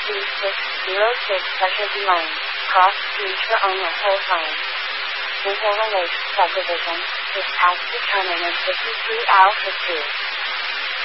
3606 Specialty Lane, cross street for owner whole time. Impala Lake subdivision, is past the turn in 53 Alpha 2.